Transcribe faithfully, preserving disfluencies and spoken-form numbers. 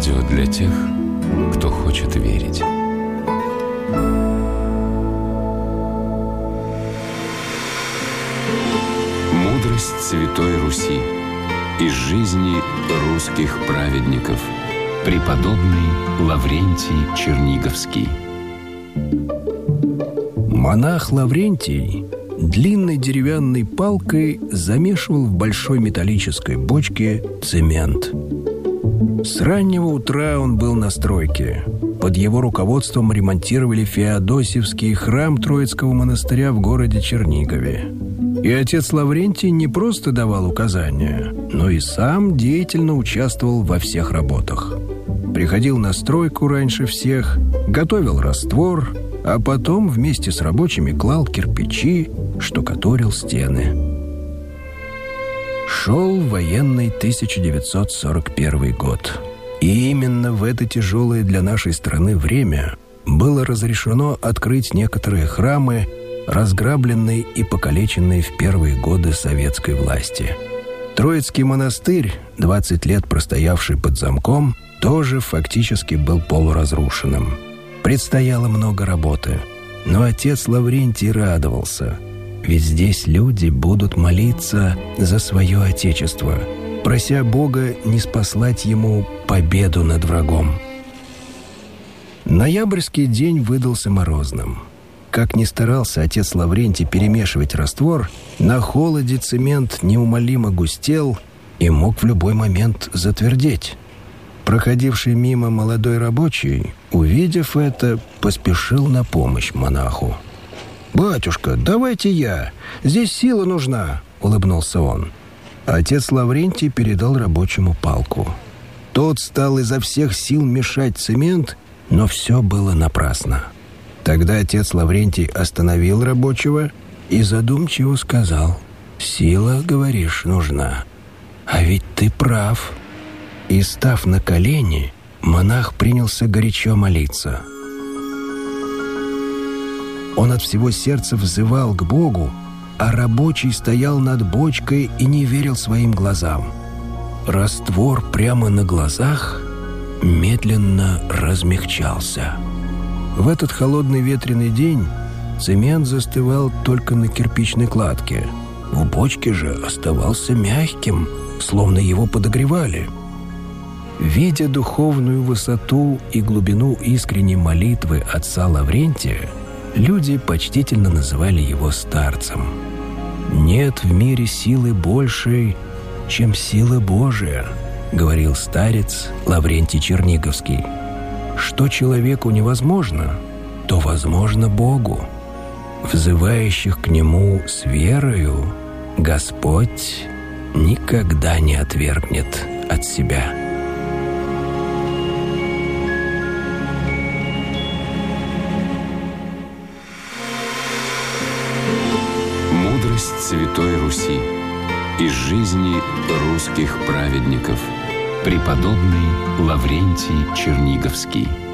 Радио для тех, кто хочет верить. Мудрость Святой Руси из жизни русских праведников. Преподобный Лаврентий Черниговский. Монах Лаврентий длинной деревянной палкой замешивал в большой металлической бочке цемент. С раннего утра он был на стройке. Под его руководством ремонтировали Феодосиевский храм Троицкого монастыря в городе Чернигове. И отец Лаврентий не просто давал указания, но и сам деятельно участвовал во всех работах. Приходил на стройку раньше всех, готовил раствор, а потом вместе с рабочими клал кирпичи, штукатурил стены. Шел военный тысяча девятьсот сорок первый год. И именно в это тяжелое для нашей страны время было разрешено открыть некоторые храмы, разграбленные и покалеченные в первые годы советской власти. Троицкий монастырь, двадцать лет простоявший под замком, тоже фактически был полуразрушенным. Предстояло много работы, но отец Лаврентий радовался, ведь здесь люди будут молиться за свое отечество, прося Бога ниспослать ему победу над врагом. Ноябрьский день выдался морозным. Как ни старался отец Лаврентий перемешивать раствор, на холоде цемент неумолимо густел и мог в любой момент затвердеть. Проходивший мимо молодой рабочий, увидев это, поспешил на помощь монаху. «Батюшка, давайте я, здесь сила нужна», — улыбнулся он. Отец Лаврентий передал рабочему палку. Тот стал изо всех сил мешать цемент, но все было напрасно. Тогда отец Лаврентий остановил рабочего и задумчиво сказал: «Сила, говоришь, нужна. А ведь ты прав». И, став на колени, монах принялся горячо молиться. Он от всего сердца взывал к Богу, а рабочий стоял над бочкой и не верил своим глазам. Раствор прямо на глазах медленно размягчался. В этот холодный ветреный день цемент застывал только на кирпичной кладке. В бочке же оставался мягким, словно его подогревали. Видя духовную высоту и глубину искренней молитвы отца Лаврентия, люди почтительно называли его старцем. «Нет в мире силы большей, чем сила Божия», — говорил старец Лаврентий Черниговский. «Что человеку невозможно, то возможно Богу. Взывающих к Нему с верою Господь никогда не отвергнет от себя». Святой Руси из жизни русских праведников. Преподобный Лаврентий Черниговский.